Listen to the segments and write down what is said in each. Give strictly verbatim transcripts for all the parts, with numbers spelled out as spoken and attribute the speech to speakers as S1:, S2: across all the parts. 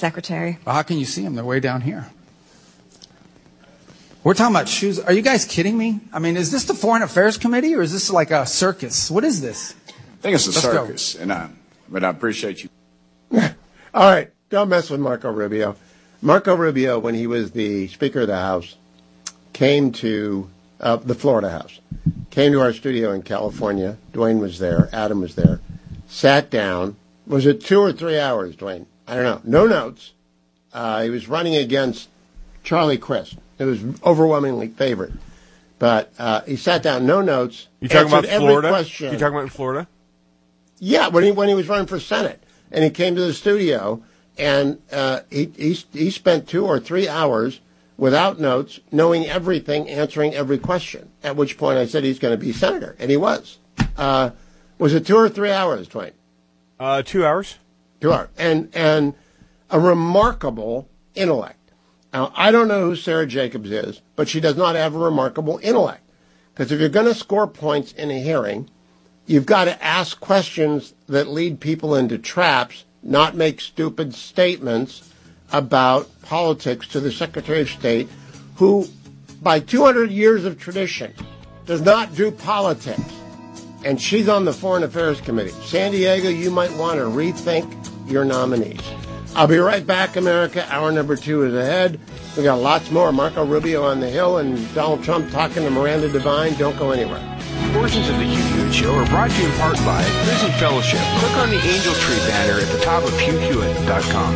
S1: secretary.
S2: Well, how can you see them? They're way down here. We're talking about shoes. Are you guys kidding me? I mean, is this the Foreign Affairs Committee or is this like a circus? What is this?
S3: I think it's a
S2: Let's
S3: circus, and I, but I appreciate you.
S4: All right, don't mess with Marco Rubio. Marco Rubio, when he was the Speaker of the House, came to uh, the Florida House, came to our studio in California. Dwayne was there. Adam was there. Sat down. Was it two or three hours, Dwayne? I don't know. No notes. Uh, he was running against Charlie Crist. It was overwhelmingly favored. But uh, he sat down, no notes.
S5: You talking about Florida?
S4: Question.
S5: You talking about Florida?
S4: Yeah, when he when he was running for Senate, and he came to the studio, and uh, he, he he spent two or three hours without notes, knowing everything, answering every question. At which point I said he's going to be senator, and he was. Uh, was it two or three hours, Dwayne?
S5: Uh, two hours.
S4: Two hours, and and a remarkable intellect. Now, I don't know who Sarah Jacobs is, but she does not have a remarkable intellect. Because if you're going to score points in a hearing, you've got to ask questions that lead people into traps, not make stupid statements about politics to the Secretary of State, who, by two hundred years of tradition, does not do politics. And she's on the Foreign Affairs Committee. San Diego, you might want to rethink your nominees. I'll be right back, America. Hour number two is ahead. We got lots more. Marco Rubio on the Hill and Donald Trump talking to Miranda Devine. Don't go anywhere.
S6: Portions of the Hugh Hewitt Show are brought to you in part by Prison Fellowship. Click on the Angel Tree banner at the top of hugh hewitt dot com.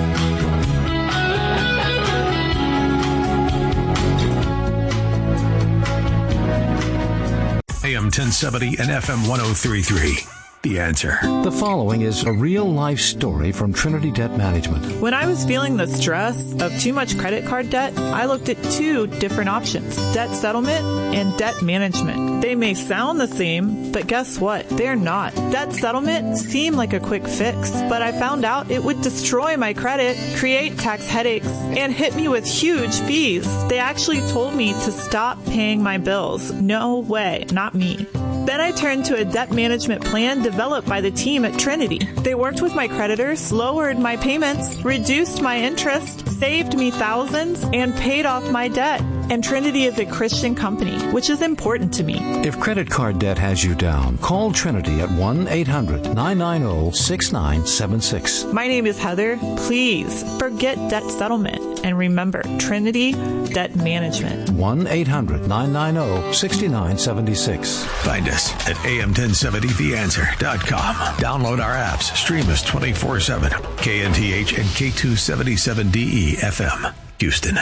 S7: A M ten seventy and F M one oh three point three. The Answer.
S8: The following is a real-life story from Trinity Debt Management.
S9: When I was feeling the stress of too much credit card debt, I looked at two different options, debt settlement and debt management. They may sound the same, but guess what? They're not. Debt settlement seemed like a quick fix, but I found out it would destroy my credit, create tax headaches, and hit me with huge fees. They actually told me to stop paying my bills. No way, not me. Then I turned to a debt management plan developed by the team at Trinity. They worked with my creditors, lowered my payments, reduced my interest, saved me thousands, and paid off my debt. And Trinity is a Christian company, which is important to me.
S8: If credit card debt has you down, call Trinity at one eight hundred nine nine zero six nine seven six.
S9: My name is Heather. Please forget debt settlement. And remember, Trinity Debt Management.
S8: one eight hundred nine nine zero six nine seven six.
S7: Find us at A M ten seventy the answer dot com. Download our apps. Stream us twenty-four seven. K N T H and K two seventy-seven D E F M. Houston.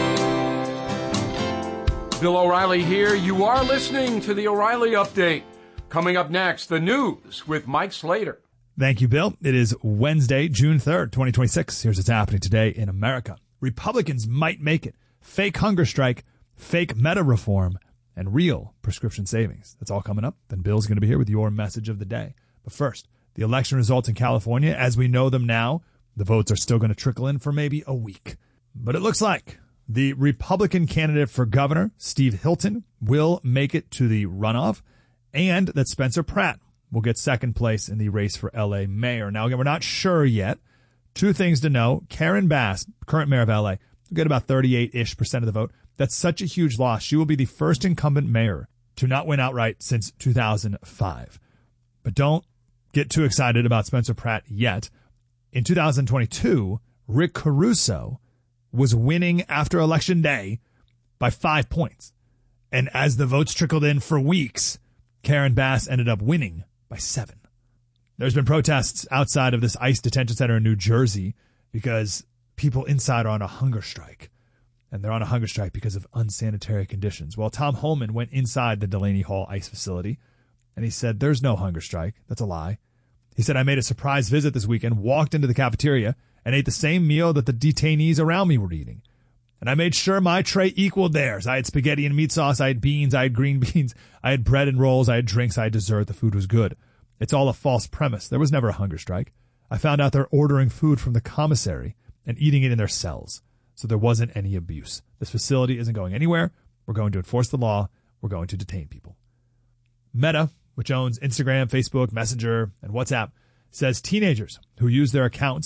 S10: Bill O'Reilly here. You are listening to the O'Reilly Update. Coming up next, the news with Mike Slater.
S11: Thank you, Bill. It is Wednesday, June third, twenty twenty-six. Here's what's happening today in America. Republicans might make it. Fake hunger strike, fake meta reform, and real prescription savings. That's all coming up. Then Bill's going to be here with your message of the day. But first, the election results in California, as we know them now, the votes are still going to trickle in for maybe a week. But it looks like the Republican candidate for governor, Steve Hilton, will make it to the runoff, and that Spencer Pratt will get second place in the race for L A mayor. Now, again, we're not sure yet. Two things to know. Karen Bass, current mayor of L A, will get about thirty-eight-ish percent of the vote. That's such a huge loss. She will be the first incumbent mayor to not win outright since two thousand five. But don't get too excited about Spencer Pratt yet. In two thousand twenty-two, Rick Caruso was winning after Election Day by five points. And as the votes trickled in for weeks, Karen Bass ended up winning by seven. There's been protests outside of this ICE detention center in New Jersey because people inside are on a hunger strike. And they're on a hunger strike because of unsanitary conditions. Well, Tom Holman went inside the Delaney Hall ICE facility, and he said, there's no hunger strike. That's a lie. He said, I made a surprise visit this weekend, walked into the cafeteria, and ate the same meal that the detainees around me were eating. And I made sure my tray equaled theirs. I had spaghetti and meat sauce. I had beans. I had green beans. I had bread and rolls. I had drinks. I had dessert. The food was good. It's all a false premise. There was never a hunger strike. I found out they're ordering food from the commissary and eating it in their cells. So there wasn't any abuse. This facility isn't going anywhere. We're going to enforce the law. We're going to detain people. Meta, which owns Instagram, Facebook, Messenger, and WhatsApp, says teenagers who use their accounts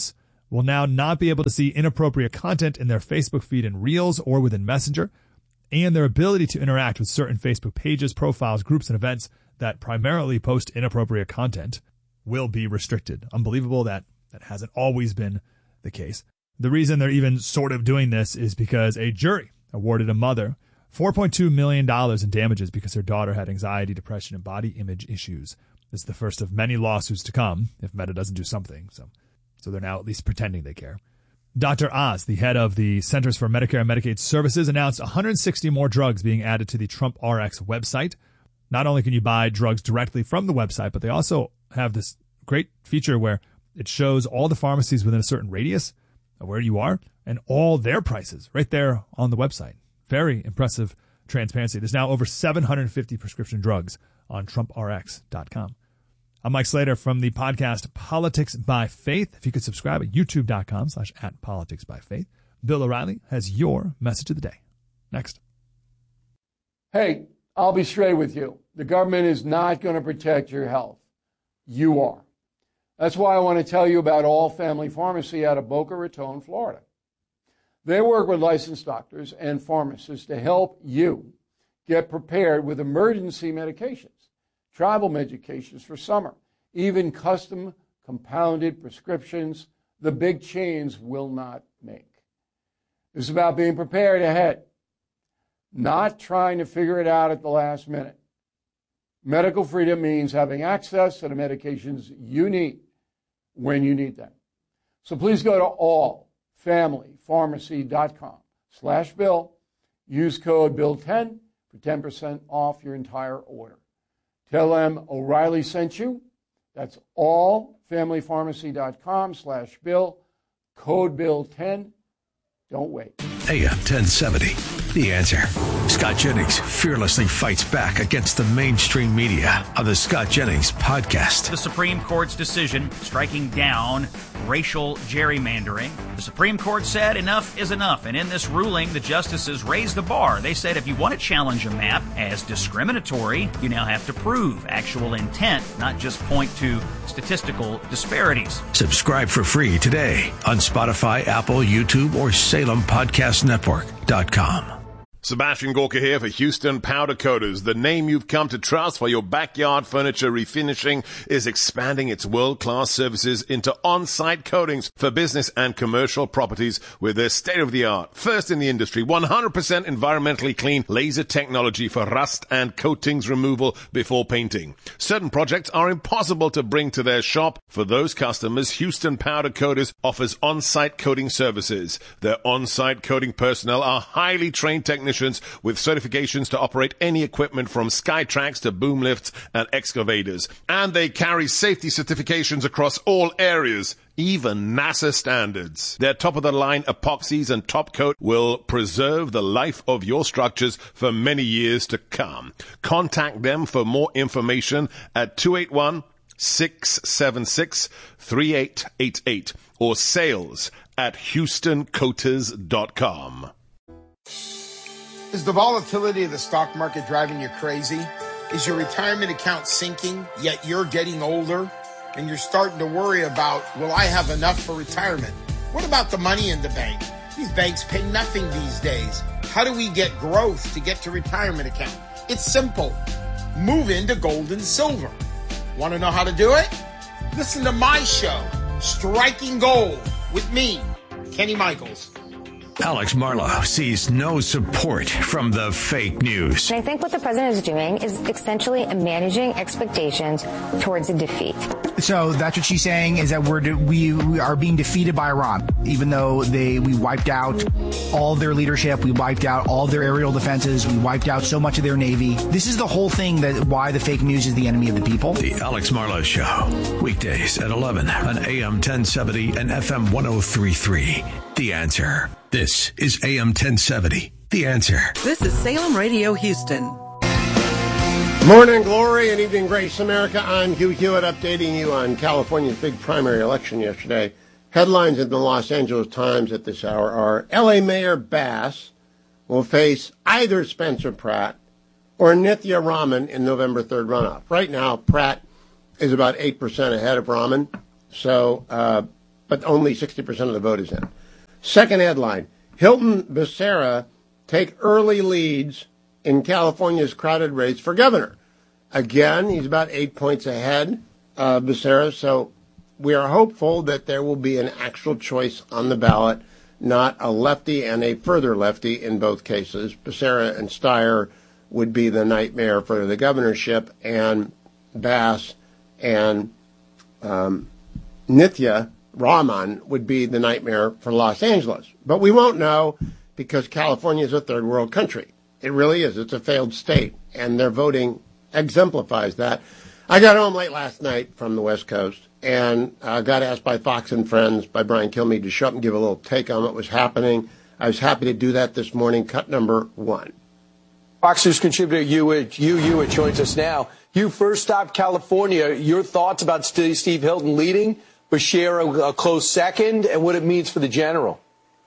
S11: will now not be able to see inappropriate content in their Facebook feed in Reels or within Messenger, and their ability to interact with certain Facebook pages, profiles, groups, and events that primarily post inappropriate content will be restricted. Unbelievable that that hasn't always been the case. The reason they're even sort of doing this is because a jury awarded a mother four point two million dollars in damages because her daughter had anxiety, depression, and body image issues. This is the first of many lawsuits to come if Meta doesn't do something. So, so they're now at least pretending they care. Doctor Oz, the head of the Centers for Medicare and Medicaid Services, announced one hundred sixty more drugs being added to the Trump R X website. Not only can you buy drugs directly from the website, but they also have this great feature where it shows all the pharmacies within a certain radius of where you are and all their prices right there on the website. Very impressive transparency. There's now over seven hundred fifty prescription drugs on Trump R X dot com. I'm Mike Slater from the podcast Politics by Faith. If you could subscribe at youtube.com slash at politics by faith. Bill O'Reilly has your message of the day. Next.
S10: Hey, I'll be straight with you. The government is not going to protect your health. You are. That's why I want to tell you about All Family Pharmacy out of Boca Raton, Florida. They work with licensed doctors and pharmacists to help you get prepared with emergency medications, travel medications for summer, even custom compounded prescriptions the big chains will not make. It's about being prepared ahead, not trying to figure it out at the last minute. Medical freedom means having access to the medications you need when you need them. So please go to all family pharmacy dot com slash bill. Use code bill ten for ten percent off your entire order. Tell them O'Reilly sent you. That's all family pharmacy dot com slash bill. Code bill ten. Don't wait.
S7: A M ten seventy, The Answer. Scott Jennings fearlessly fights back against the mainstream media on the Scott Jennings podcast.
S1: The Supreme Court's decision striking down racial gerrymandering. The Supreme Court said enough is enough, and in this ruling, the justices raised the bar. They said if you want to challenge a map as discriminatory, you now have to prove actual intent, not just point to statistical disparities.
S7: Subscribe for free today on Spotify, Apple, YouTube, or Salem Podcast Network dot com.
S12: Sebastian Gorka here for Houston Powder Coaters. The name you've come to trust for your backyard furniture refinishing is expanding its world-class services into on-site coatings for business and commercial properties with their state-of-the-art, first in the industry, one hundred percent environmentally clean laser technology for rust and coatings removal before painting. Certain projects are impossible to bring to their shop. For those customers, Houston Powder Coaters offers on-site coating services. Their on-site coating personnel are highly trained technicians with certifications to operate any equipment from Skytrax to boom lifts and excavators. And they carry safety certifications across all areas, even NASA standards. Their top-of-the-line epoxies and top coat will preserve the life of your structures for many years to come. Contact them for more information at two eight one, six seven six, three eight eight eight or sales at houston coaters dot com.
S13: Is the volatility of the stock market driving you crazy? Is your retirement account sinking, yet you're getting older and you're starting to worry about, will I have enough for retirement? What about the money in the bank? These banks pay nothing these days. How do we get growth to get to retirement account? It's simple. Move into gold and silver. Want to know how to do it? Listen to my show, Striking Gold, with me, Kenny Michaels.
S7: Alex Marlow sees no support from the fake news.
S14: And I think what the president is doing is essentially managing expectations towards a defeat.
S15: So that's what she's saying, is that we're de- we, we are being defeated by Iran, even though they we wiped out all their leadership, we wiped out all their aerial defenses, we wiped out so much of their navy. This is the whole thing, that why the fake news is the enemy of the people.
S7: The Alex Marlow Show, weekdays at eleven on A M ten seventy and F M one oh three point three. The Answer. This is A M ten seventy. The Answer.
S16: This is Salem Radio Houston.
S4: Morning glory and evening grace, America. I'm Hugh Hewitt, updating you on California's big primary election yesterday. Headlines in the Los Angeles Times at this hour are L A Mayor Bass will face either Spencer Pratt or Nithya Raman in November third runoff. Right now, Pratt is about eight percent ahead of Raman. So uh, but only sixty percent of the vote is in. Second headline, Hilton Becerra take early leads in California's crowded race for governor. Again, he's about eight points ahead, uh, Becerra, so we are hopeful that there will be an actual choice on the ballot, not a lefty and a further lefty in both cases. Becerra and Steyer would be the nightmare for the governorship, and Bass and um, Nithya Raman would be the nightmare for Los Angeles. But we won't know because California is a third world country. It really is. It's a failed state, and their voting exemplifies that. I got home late last night from the West Coast and uh, got asked by Fox and Friends, by Brian Kilmeade, to show up and give a little take on what was happening. I was happy to do that this morning. Cut number one.
S17: Fox News contributor Hugh Hewitt joins us now. You first stopped California. Your thoughts about Steve Hilton leading, Bashir a, a close second, and what it means for the general?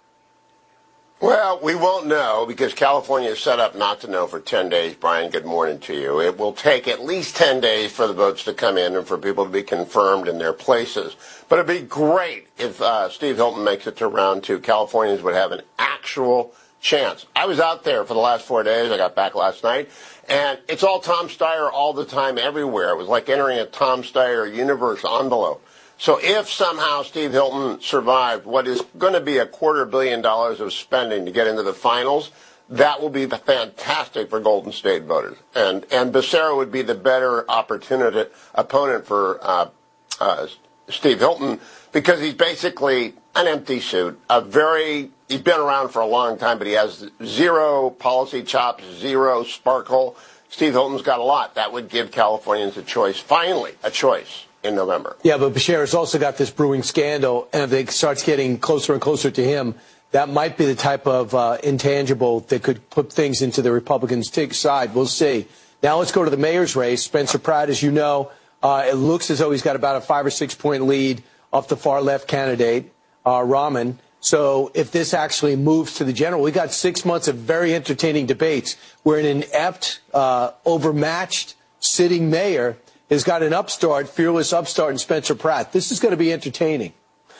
S4: Well, we won't know because California is set up not to know for ten days. Brian, good morning to you. It will take at least ten days for the votes to come in and for people to be confirmed in their places. But it'd be great if uh, Steve Hilton makes it to round two. Californians would have an actual chance. I was out there for the last four days. I got back last night. And it's all Tom Steyer all the time, everywhere. It was like entering a Tom Steyer universe envelope. So if somehow Steve Hilton survived what is going to be a quarter billion dollars of spending to get into the finals, that will be fantastic for Golden State voters. And and Becerra would be the better opportunity opponent for uh, uh, Steve Hilton because he's basically an empty suit. A very he's been around for a long time, but he has zero policy chops, zero sparkle. Steve Hilton's got a lot. That would give Californians a choice. Finally, a choice. In November.
S17: Yeah, but Bashir has also got this brewing scandal, and if it starts getting closer and closer to him, that might be the type of uh, intangible that could put things into the Republicans' side. We'll see. Now let's go to the mayor's race. Spencer Pratt, as you know, uh, it looks as though he's got about a five or six point lead off the far left candidate, uh, Rahman. So if this actually moves to the general, we got six months of very entertaining debates where an inept, uh, overmatched sitting mayor has got an upstart, fearless upstart in Spencer Pratt. This is going to be entertaining.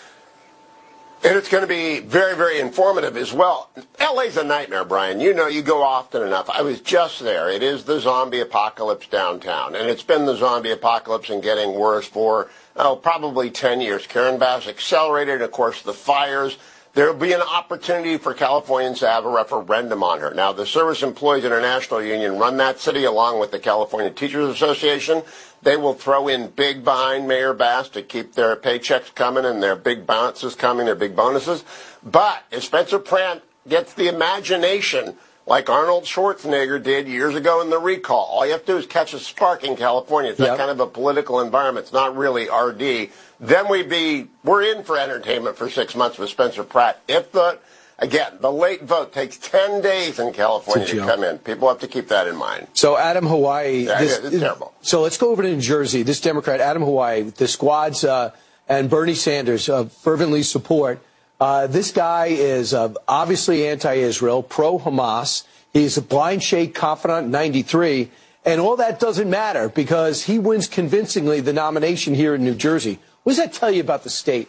S4: And it's going to be very, very informative as well. L A's a nightmare, Brian. You know, you go often enough. I was just there. It is the zombie apocalypse downtown. And it's been the zombie apocalypse and getting worse for, oh, probably ten years. Karen Bass accelerated, of course, the fires. There will be an opportunity for Californians to have a referendum on her. Now, the Service Employees International Union run that city along with the California Teachers Association. They will throw in big behind Mayor Bass to keep their paychecks coming and their big bounces coming, their big bonuses. But if Spencer Pratt gets the imagination like Arnold Schwarzenegger did years ago in The Recall, all you have to do is catch a spark in California. It's yep. that kind of a political environment. It's not really R D. Then we'd be, we're in for entertainment for six months with Spencer Pratt. If the, again, the late vote takes ten days in California to come in. People have to keep that in mind.
S17: So Adam Hawaii.
S4: Yeah,
S17: this,
S4: it's terrible.
S17: So let's go over to New Jersey. This Democrat, Adam Hawaii, the squads uh, and Bernie Sanders uh, fervently support. Uh, this guy is uh, obviously anti-Israel, pro-Hamas. He's a blind shade confidant, ninety-three. And all that doesn't matter because he wins convincingly the nomination here in New Jersey. What does that tell you about the state?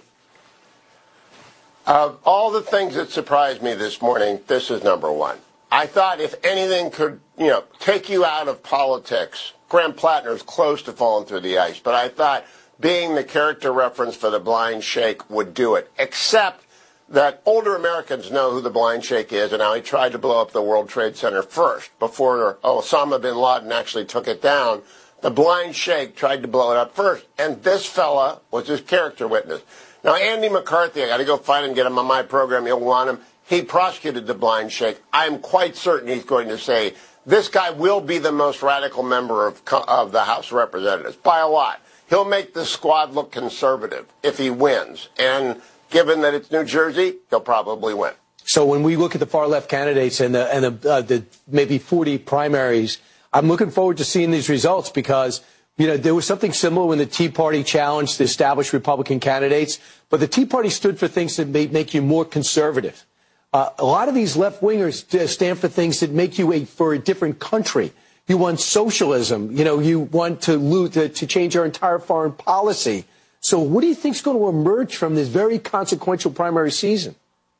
S4: Of all the things that surprised me this morning, this is number one. I thought if anything could, you know, take you out of politics, Graham Plattner is close to falling through the ice, but I thought being the character reference for the blind sheikh would do it, except that older Americans know who the blind sheikh is and how he tried to blow up the World Trade Center first before Osama bin Laden actually took it down. The blind sheikh tried to blow it up first, and this fella was his character witness. Now, Andy McCarthy, I got to go find him, get him on my program. You'll want him. He prosecuted the blind sheikh. I'm quite certain he's going to say this guy will be the most radical member of of the House of Representatives by a lot. He'll make the squad look conservative if he wins, and given that it's New Jersey, he'll probably win.
S17: So when we look at the far left candidates and the and the, uh, the maybe forty primaries, I'm looking forward to seeing these results because, you know, there was something similar when the Tea Party challenged the established Republican candidates, but the Tea Party stood for things that may make you more conservative. Uh, a lot of these left-wingers stand for things that make you a, for a different country. You want socialism. You know, you want to, loot, to, to change our entire foreign policy. So what do you think is going to emerge from this very consequential primary season?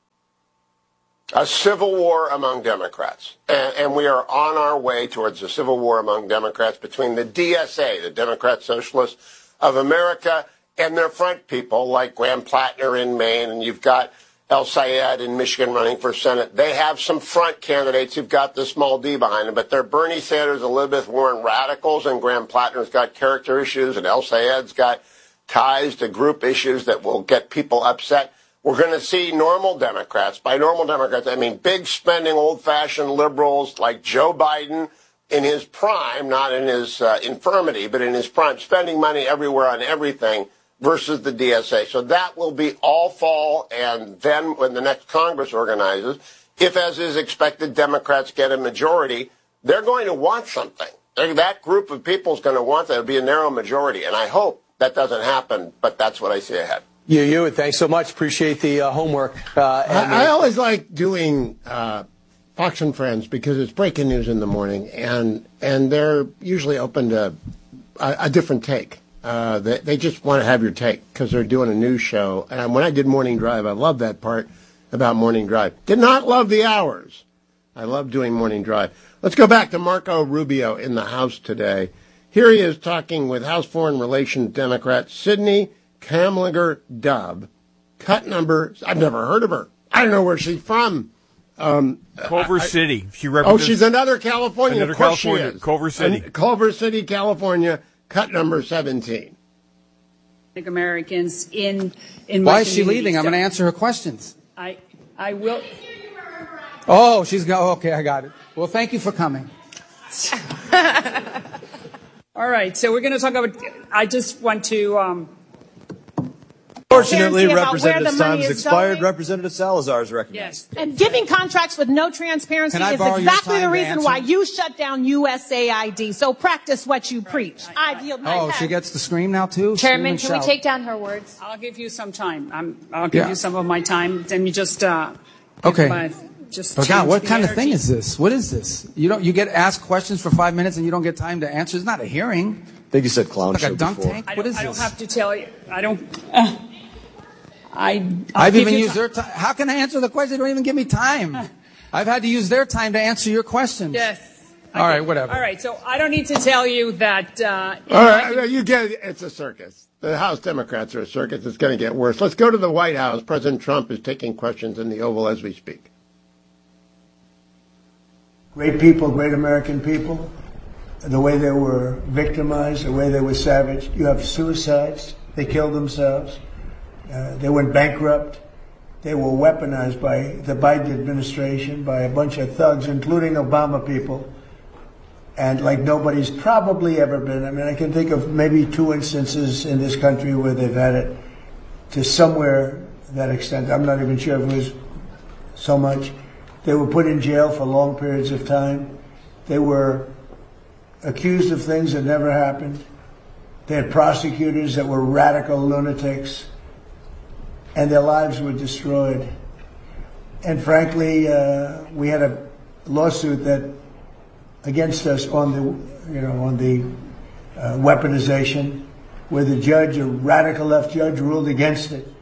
S4: A civil war among Democrats. And, and we are on our way towards a civil war among Democrats between the D S A, the Democrat Socialists of America, and their front people like Graham Plattner in Maine, and you've got El Sayed in Michigan running for Senate. They have some front candidates who've got the small d behind them, but they're Bernie Sanders, Elizabeth Warren radicals, and Graham Plattner's got character issues, and El Sayed's got ties to group issues that will get people upset. We're going to see normal Democrats. By normal Democrats, I mean big spending, old-fashioned liberals like Joe Biden in his prime, not in his uh, infirmity, but in his prime, spending money everywhere on everything versus the D S A. So that will be all fall, and then when the next Congress organizes, if, as is expected, Democrats get a majority, they're going to want something. That group of people is going to want that. It'll be a narrow majority, and I hope that doesn't happen, but that's what I see ahead.
S17: You, you, and thanks so much. Appreciate the uh, homework. Uh, and
S4: I, I always like doing uh, Fox and Friends because it's breaking news in the morning, and and they're usually open to a, a different take. Uh, they, they just want to have your take because they're doing a news show. And when I did Morning Drive, I loved that part about Morning Drive. Did not love the hours. I love doing Morning Drive. Let's go back to Marco Rubio in the House today. Here he is talking with House Foreign Relations Democrat Sidney Kamlinger Dubb. Cut number, I've never heard of her. I don't know where she's from. Um,
S5: Culver
S4: I,
S5: City. She
S4: oh, she's another California.
S5: Another
S4: of course
S5: California.
S4: She is.
S5: Culver City.
S4: And Culver City, California. Cut number seventeen.
S18: Americans in in
S2: Why
S18: my
S2: is she
S18: community.
S2: leaving? I'm going to answer her questions.
S18: I I will.
S2: Oh, she's go. Okay, I got it. Well, thank you for coming.
S18: All right, so we're going to talk about. I just want to. Um,
S19: Fortunately,
S18: about
S19: Representative time's expired.
S18: Going.
S19: Representative Salazar is recognized.
S18: Yes.
S20: And giving contracts with no transparency
S2: Can I
S20: is
S2: borrow your
S20: exactly
S2: time
S20: the
S2: to
S20: reason
S2: answer?
S20: why you shut down U S A I D. So practice what you preach. I yield my
S2: Oh,
S20: time.
S2: she gets to scream now too?
S18: Chairman,
S2: Scream and
S18: can we
S2: shout.
S18: take down her words? I'll give you some time. I'm, I'll give
S2: Yeah.
S18: you some of my time. Then you just. Uh,
S2: Okay.
S18: my- just
S2: Oh, God,
S18: change
S2: what
S18: the
S2: kind of
S18: energy.
S2: thing is this? What is this? You don't. You get asked questions for five minutes and you don't get time to answer. It's not a hearing.
S19: I think you said clown
S2: Like
S19: show
S2: a dunk
S19: before.
S2: tank.
S18: I
S2: What
S18: don't,
S2: is
S18: I don't
S2: this?
S18: have to tell you. I don't. Uh, I. I'll
S2: I've
S18: give
S2: even
S18: you
S2: used
S18: ti-
S2: their time. How can I answer the question? They don't even give me time. I've had to use their time to answer your questions.
S18: Yes.
S2: All right, whatever.
S18: All right, so I don't need to tell you that. Uh,
S4: All right, you get it. It's a circus. The House Democrats are a circus. It's going to get worse. Let's go to the White House. President Trump is taking questions in the Oval as we speak.
S21: Great people, great American people. The way they were victimized, the way they were savaged. You have suicides. They killed themselves. Uh, they went bankrupt. They were weaponized by the Biden administration, by a bunch of thugs, including Obama people. And like nobody's probably ever been. I mean, I can think of maybe two instances in this country where they've had it to somewhere that extent. I'm not even sure if it was so much. They were put in jail for long periods of time. They were accused of things that never happened. They had prosecutors that were radical lunatics, and their lives were destroyed. And frankly, uh, we had a lawsuit that against us on the, you know, on the uh, weaponization, where the judge, a radical left judge, ruled against it.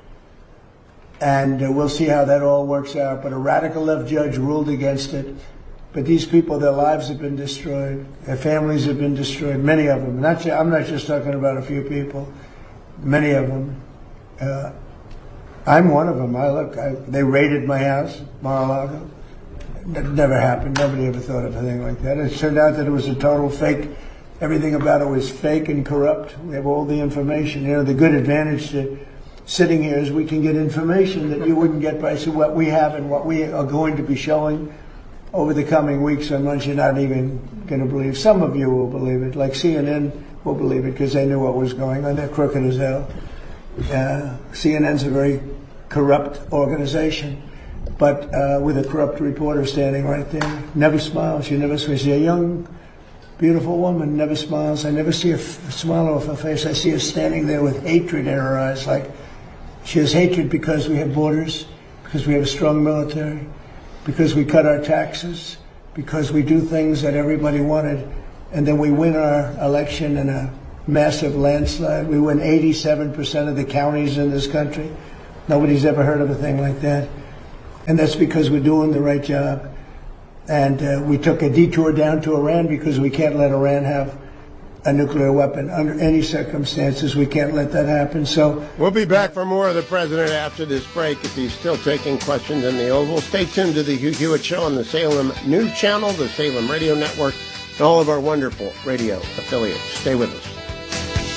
S21: And uh, we'll see how that all works out. But a radical left judge ruled against it. But these people, their lives have been destroyed. Their families have been destroyed. Many of them. Not, I'm not just talking about a few people. Many of them. Uh, I'm one of them. I look. I, they raided my house, Mar-a-Lago. That never happened. Nobody ever thought of a thing like that. It turned out that it was a total fake. Everything about it was fake and corrupt. We have all the information. You know, the good advantage to sitting here is we can get information that you wouldn't get by so what we have and what we are going to be showing over the coming weeks and months. You're not even going to believe. Some of you will believe it, like C N N will believe it because they knew what was going on. They're crooked as hell. Uh, C N N's a very corrupt organization, but uh, with a corrupt reporter standing right there. Never smiles. She never smiles. She's a young, beautiful woman, never smiles. I never see a f- smile off her face. I see her standing there with hatred in her eyes, like she has hatred because we have borders, because we have a strong military, because we cut our taxes, because we do things that everybody wanted, and then we win our election in a massive landslide. We win eighty-seven percent of the counties in this country. Nobody's ever heard of a thing like that. And that's because we're doing the right job. And uh, we took a detour down to Iran because we can't let Iran have a nuclear weapon under any circumstances. We can't let that happen. So
S4: we'll be back for more of the president after this break. If he's still taking questions in the Oval, stay tuned to the Hugh Hewitt Show on the Salem News Channel, the Salem Radio Network, and all of our wonderful radio affiliates. Stay with us.